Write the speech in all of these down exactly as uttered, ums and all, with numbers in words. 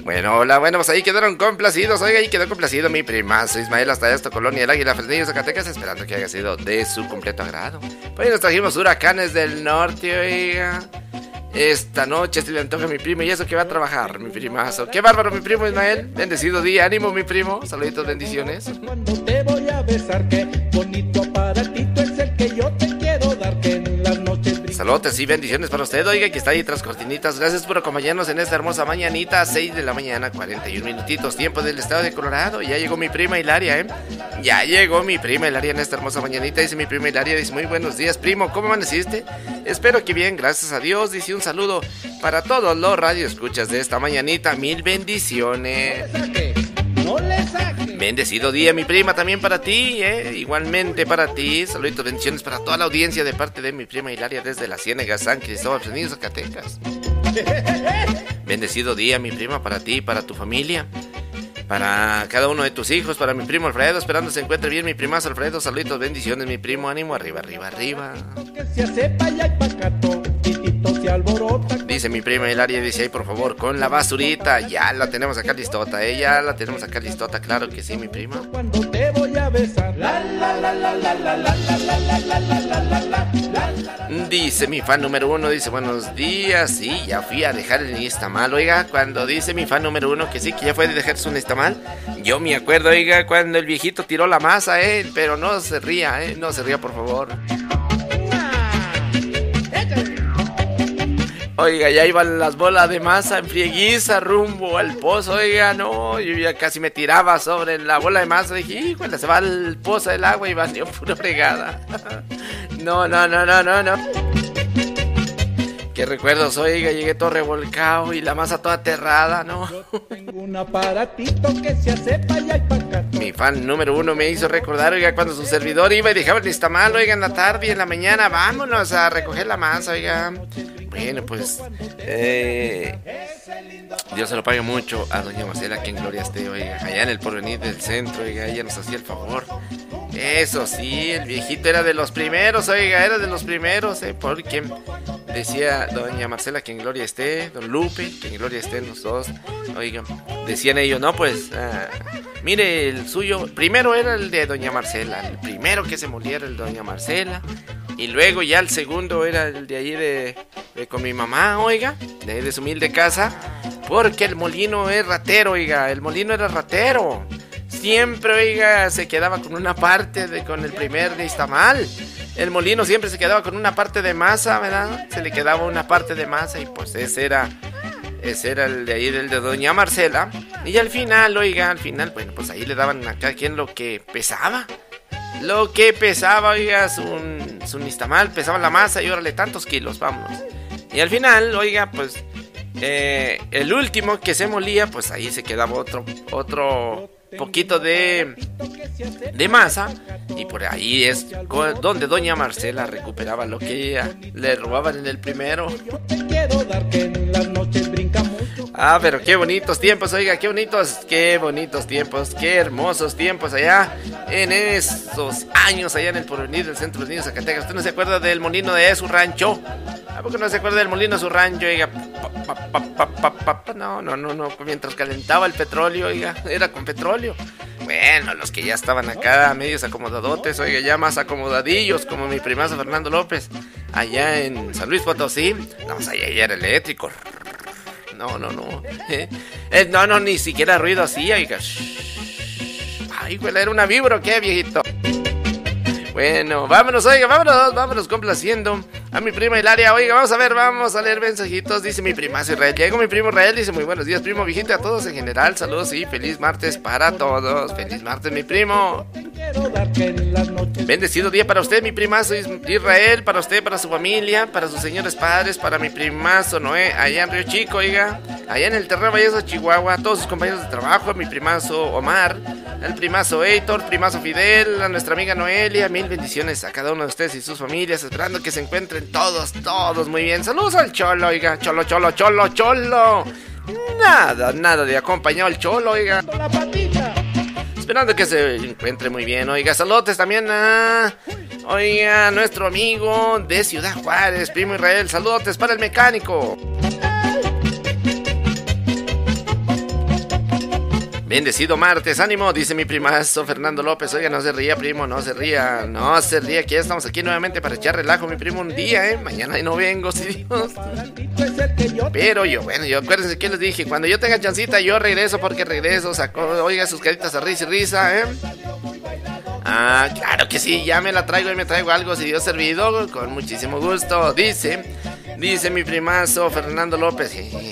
Bueno, hola, bueno, pues ahí quedaron complacidos. Oiga, ahí quedó complacido mi primazo Ismael hasta esto, Colonia El Águila, Fresnillo, Zacatecas, esperando que haya sido de su completo agrado. Pues nos trajimos huracanes del norte, oiga. Esta noche se le antoja a mi primo y eso que va a trabajar, mi primazo. Qué bárbaro, mi primo Ismael. Bendecido día, ánimo, mi primo. Saluditos, bendiciones. Cuando te voy a besar, qué bonito aparatito es el que yo te quiero dar, que en las noches... Saludos y bendiciones para usted, oiga, que está ahí tras cortinitas. Gracias por acompañarnos en esta hermosa mañanita, seis de la mañana, cuarenta y un minutitos, tiempo del estado de Colorado. Ya llegó mi prima Hilaria, ¿eh? Ya llegó mi prima Hilaria en esta hermosa mañanita. Dice mi prima Hilaria, dice, muy buenos días, primo, ¿cómo amaneciste? Espero que bien, gracias a Dios. Dice, un saludo para todos los radioescuchas de esta mañanita, mil bendiciones. No le saques. Bendecido día, mi prima, también para ti, ¿eh? Igualmente para ti. Saluditos, bendiciones para toda la audiencia de parte de mi prima Hilaria desde la Ciénega, San Cristóbal, Fresnillo, Zacatecas. Bendecido día, mi prima, para ti, para tu familia, para cada uno de tus hijos, para mi primo Alfredo, esperando se encuentre bien mi primazo Alfredo. Saluditos, bendiciones, mi primo, ánimo, arriba, arriba, arriba. Que se hace pa' allá y pa' acá, titito se alborota. Dice mi prima Hilaria, dice ahí por favor con la basurita. Ya la tenemos acá listota, eh, ya la tenemos acá listota, claro que sí, mi prima. Cuando te voy a besar, la la la la la la la la la la la la la la. Dice mi fan número uno, dice buenos días, sí, ya fui a dejar el Nistamal. Oiga, cuando dice mi fan número uno que sí, que ya fue a dejar su Nistamal, yo me acuerdo, oiga, cuando el viejito tiró la masa, eh, pero no se ría, eh, no se ría, por favor. Oiga, ya iban las bolas de masa en frieguiza rumbo al pozo, oiga, no, yo ya casi me tiraba sobre la bola de masa, dije, híjole, se va al pozo del agua y valió pura fregada. No, no, no, no, no, no. Qué recuerdos, oiga, llegué todo revolcado y la masa toda aterrada, ¿no? Tengo un aparatito que se hace pa' allá y pa' acá. Mi fan número uno me hizo recordar, oiga, cuando su servidor iba y dejaba el Nistamal, oiga, en la tarde y en la mañana, vámonos a recoger la masa, oiga. Bueno, pues, eh, Dios se lo pague mucho a doña Marcela, que en gloria esté, oiga, allá en el Porvenir del Centro, oiga, ella nos hacía el favor. Eso sí, el viejito era de los primeros, oiga, era de los primeros, eh, porque decía doña Marcela, que en gloria esté, don Lupe, que en gloria estén los dos, oiga, decían ellos, no, pues, ah, mire, el suyo, primero era el de doña Marcela, el primero que se moliera el de doña Marcela, y luego ya el segundo era el de allí de, de con mi mamá, oiga, de, de su humilde casa, porque el molino es ratero, oiga, el molino era ratero. Siempre, oiga, se quedaba con una parte de con el primer Nistamal. El molino siempre se quedaba con una parte de masa, ¿verdad? Se le quedaba una parte de masa y pues ese era, ese era el de ahí, el de doña Marcela. Y al final, oiga, al final, bueno, pues ahí le daban a cada quien lo que pesaba. Lo que pesaba, oiga, su, su Nistamal, pesaba la masa y órale, tantos kilos, vámonos. Y al final, oiga, pues, eh, el último que se molía, pues ahí se quedaba otro, otro... poquito de de masa y por ahí es donde doña Marcela recuperaba lo que ella le robaban en el primero. Ah, pero qué bonitos tiempos, oiga, qué bonitos, qué bonitos tiempos, qué hermosos tiempos allá en esos años allá en el Porvenir del Centro de Niños Zacatecas. ¿Usted no se acuerda del molino de su rancho? ¿A poco no se acuerda del molino de su rancho, oiga? Pa, pa, pa, pa, pa, pa. No, no, no, no, mientras calentaba el petróleo, oiga, era con petróleo. Bueno, los que ya estaban acá, medios acomodadotes, oiga, ya más acomodadillos, como mi primazo Fernando López, allá en San Luis Potosí, no, pues allá ya era eléctrico. No, no, no, eh, eh, no, no, ni siquiera ruido así, oiga. Ay, güey, era una vibra, ¿qué, viejito? Bueno, vámonos, oiga, vámonos, vámonos complaciendo a mi prima Hilaria. Oiga, vamos a ver, vamos a leer mensajitos. Dice mi primazo Israel. Llegó mi primo Israel, dice muy buenos días, primo vigente a todos en general. Saludos y feliz martes para todos. Feliz martes, mi primo. Bendecido día para usted, mi primazo Israel, para usted, para su familia, para sus señores padres, para mi primazo Noé, allá en Río Chico, oiga, allá en el Terreno Valleso, Chihuahua, todos sus compañeros de trabajo, mi primazo Omar, el primazo Heitor, primazo Fidel, a nuestra amiga Noelia, mil bendiciones a cada uno de ustedes y sus familias, esperando que se encuentren todos, todos muy bien. Saludos al Cholo, oiga, Cholo, Cholo, Cholo, Cholo. Nada, nada de acompañado al Cholo, oiga. Esperando que se encuentre muy bien, oiga. Saludos también a, oiga, nuestro amigo de Ciudad Juárez, primo Israel. Saludos para el mecánico. Bendecido martes, ánimo, dice mi primazo Fernando López. Oiga, no se ría, primo, no se ría, no se ría, que ya estamos aquí nuevamente para echar relajo, mi primo, un día, ¿eh? Mañana no vengo, si Dios. Pero yo, bueno, yo acuérdense que les dije, cuando yo tenga chancita, yo regreso porque regreso, saco, oiga, sus caritas a risa y risa, ¿eh? Ah, claro que sí, ya me la traigo y me traigo algo, si Dios servido, con muchísimo gusto, dice... Dice mi primazo Fernando López.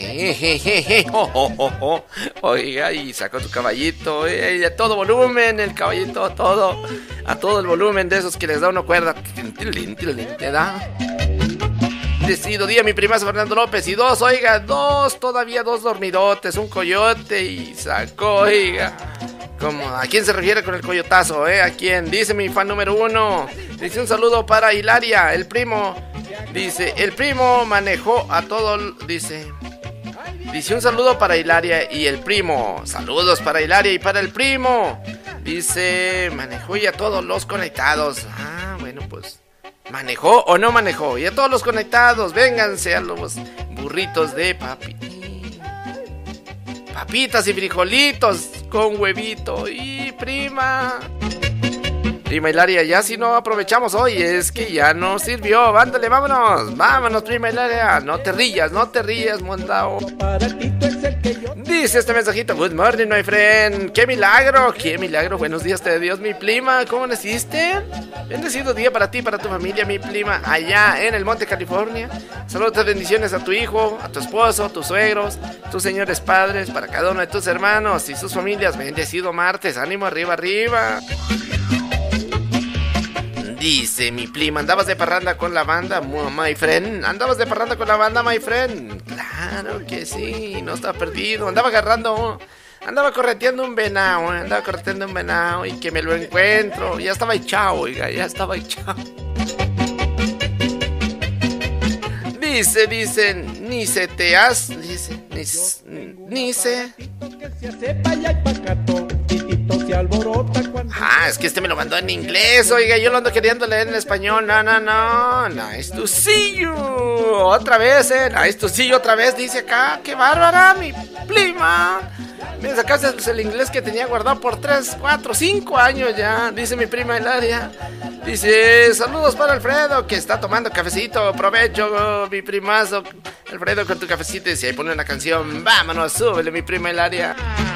Oiga, y sacó tu caballito, eh, a todo volumen, el caballito, todo, a todo el volumen de esos que les da una cuerda. Te da. Decido día mi primazo Fernando López. Y dos, oiga, dos, todavía dos dormidotes, un coyote y sacó, oiga. ¿Cómo? ¿A quién se refiere con el coyotazo, eh? ¿A quién? Dice mi fan número uno. Dice un saludo para Hilaria, el primo. Dice, el primo manejó a todo, dice, dice un saludo para Hilaria y el primo. Saludos para Hilaria y para el primo. Dice, manejó y a todos los conectados. Ah, bueno, pues, ¿manejó o no manejó? Y a todos los conectados, vénganse a los burritos de papi. Papitas y frijolitos con huevito. Y prima... Prima Hilaria, ya si no aprovechamos hoy, es que ya no sirvió. Ándale, vámonos, vámonos, prima Hilaria. No te rías, no te rías, mondao. Dice este mensajito, good morning, my friend. ¡Qué milagro, qué milagro! Buenos días, te Dios, mi prima. ¿Cómo naciste? Bendecido día para ti, para tu familia, mi prima, allá en el Monte, California. Saludos, bendiciones a tu hijo, a tu esposo, a tus suegros, tus señores padres, para cada uno de tus hermanos y sus familias. Bendecido martes, ánimo, arriba, arriba. Dice mi prima, ¿andabas de parranda con la banda, my friend? ¿Andabas de parranda con la banda, my friend? Claro que sí, no estaba perdido. Andaba agarrando, andaba correteando un venado, andaba correteando un venado y que me lo encuentro. Ya estaba echado, oiga, ya estaba echado. Dice, dicen, ni se te has, dice, ni, ni se... Ah, es que este me lo mandó en inglés, oiga, yo lo ando queriendo leer en español. No, no, no, nice to see you. Otra vez, eh, nice to see you otra vez, dice acá. ¡Qué bárbara, mi prima! Me sacaste el inglés que tenía guardado por tres, cuatro, cinco años ya. Dice mi prima Hilaria. Dice, saludos para Alfredo, que está tomando cafecito. Provecho, mi primazo Alfredo, con tu cafecito. Y si ahí pone una canción, vámonos, súbele, mi prima Hilaria.